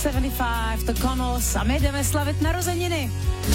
75, The Connells a my jdeme slavit narozeniny.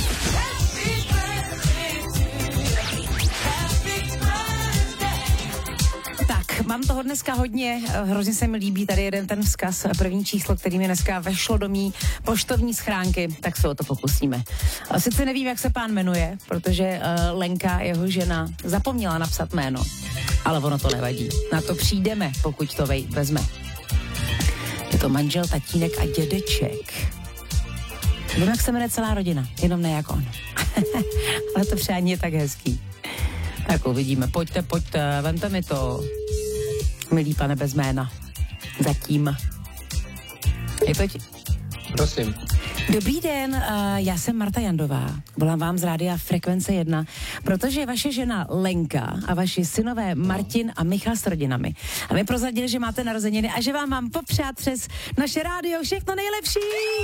Tak, mám toho dneska hodně, hrozně se mi líbí tady jeden ten vzkaz, první číslo, který mi dneska vešlo do mý poštovní schránky, tak se o to pokusíme. Sice nevím, jak se pán jmenuje, protože Lenka, jeho žena, zapomněla napsat jméno, ale ono to nevadí. Na to přijdeme, pokud to vezme. Je to manžel, tatínek a dědeček. Vím, jak se jmenuje celá rodina, jenom ne jak on. Ale to přání je tak hezký. Tak uvidíme. Pojďte, vemte mi to. Milý pane bez jména. Zatím. Je to Prosím. Dobrý den, já jsem Marta Jandová. Volám vám z rádia Frekvence 1, protože vaše žena Lenka a vaši synové Martin a Michal s rodinami. A my prozradili, že máte narozeniny a že vám mám popřát přes naše rádio všechno nejlepší.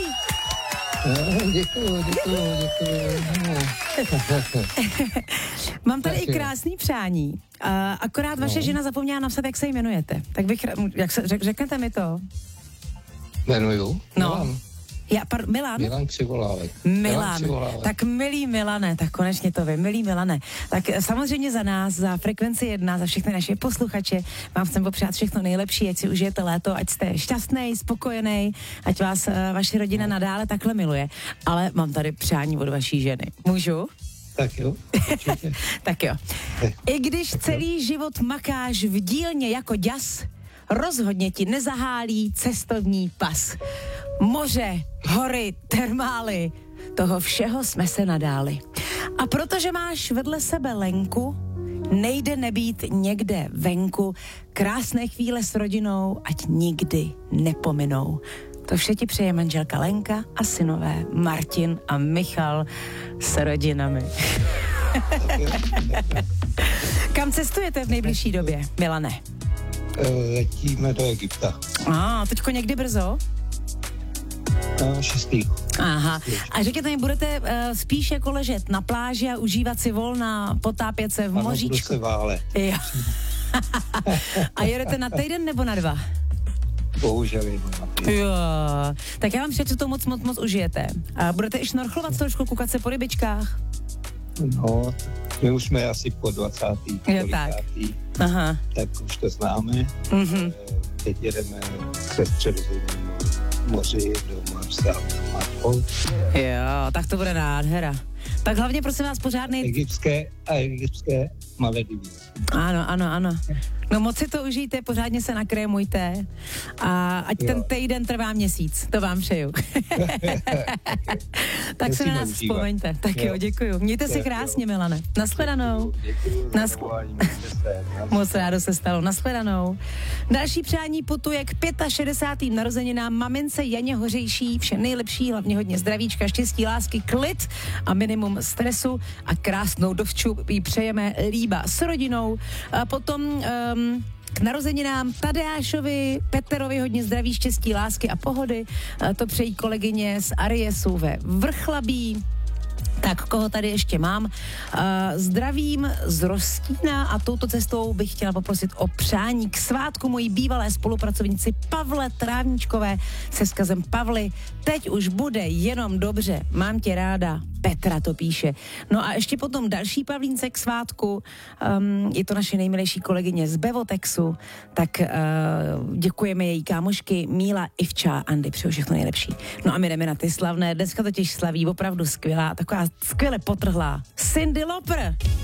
Děkuju. Mám tady i krásný přání. Akorát vaše žena zapomněla napsat, jak se jmenujete. Tak bych, řeknete mi to? Jmenuju? No. Milan? Milan Křivolávek. Milan. Tak milý Milane, tak konečně to vím, milý Milane. Tak samozřejmě za nás, za Frekvenci 1, za všechny naše posluchače, vám chcem popřát všechno nejlepší, ať si užijete léto, ať jste šťastný, spokojený, ať vás vaše rodina nadále takhle miluje. Ale mám tady přání od vaší ženy. Můžu? Tak jo, určitě. Tak jo. I když celý život makáš v dílně jako děs, rozhodně ti nezahálí cestovní pas. Moře, hory, termály, toho všeho jsme se nadáli. A protože máš vedle sebe Lenku, nejde nebýt někde venku, krásné chvíle s rodinou, ať nikdy nepominou. To vše ti přeje manželka Lenka a synové Martin a Michal s rodinami. Kam cestujete v nejbližší době, Milane? Letíme do Egypta. Teďko někdy brzo? 6. Aha. A řekněte mi, budete spíš jako ležet na pláži a užívat si volna, potápět se v moříčku? Budu se válet. Jo. A jedete na týden nebo na 2? Bohužel jenom na týden. Jo. Tak já vám přeju, že to moc užijete. A budete i šnorchlovat trošku, koukat se po rybičkách? No, my už jsme asi po 20. Jo, tak. Aha. Tak už to známe. Mhm. Teď jedeme přes Středozemní moři do Marsa. Jo, tak to bude nádhera. Tak hlavně prosím vás pořádnej... Egyptské Maledivy. Ano. No moc si to užijte, pořádně se nakrémujte a ať ten týden trvá měsíc, to vám přeju. Tak se na nás vzpomeňte. Tak jo, děkuju. Mějte se krásně, Milane. Nashledanou. Moc rádo se stalo. Nashledanou. Další přání putuje k 65. narozeninám mamince Janě Hořejší. Vše nejlepší, hlavně hodně zdravíčka, štěstí, lásky, klid a minimum stresu a krásnou dovču jí přejeme Líba s rodinou. A potom k narozeninám Tadeášovi, Peterovi hodně zdraví, štěstí, lásky a pohody. To přejí kolegyně z Ariesu ve Vrchlabí. Tak, koho tady ještě mám? Zdravím z Rostína a touto cestou bych chtěla poprosit o přání k svátku mojí bývalé spolupracovnici Pavle Trávničkové se vzkazem Pavli. Teď už bude jenom dobře, mám tě ráda, Petra to píše. No a ještě potom další Pavlínce k svátku, je to naše nejmilejší kolegyně z Bevotexu, tak děkujeme její kámošky Míla, Ivča, Andy, přeju všechno nejlepší. No a my jdeme na ty slavné, dneska totiž slaví opravdu skvělá, taková skvěle potrhlá Cyndi Lauper.